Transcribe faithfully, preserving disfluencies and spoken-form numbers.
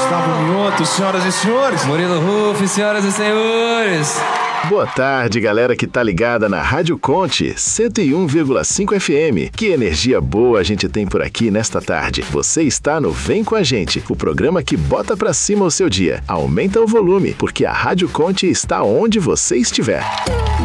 Gustavo Mioto, senhoras e senhores. Murilo Ruff, senhoras e senhores. Boa tarde, galera que tá ligada na Rádio Conte, cento e um vírgula cinco F M. Que energia boa a gente tem por aqui nesta tarde. Você está no Vem Com a Gente, o programa que bota pra cima o seu dia. Aumenta o volume, porque a Rádio Conte está onde você estiver.